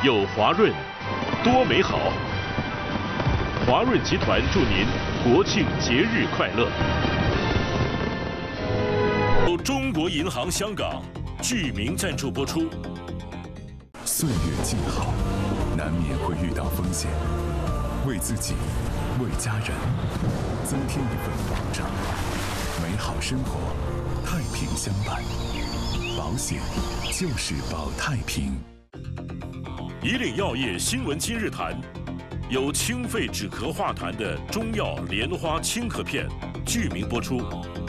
有华润，多美好。华润集团祝您国庆节日快乐。由中国银行香港剧名赞助播出。 岁月静好，难免会遇到风险，为自己，为家人，增添一份保障，美好生活，太平相伴。保险就是保太平。 以岭药业新闻今日谈，有清肺止咳化痰的中药莲花清咳片，剧名播出。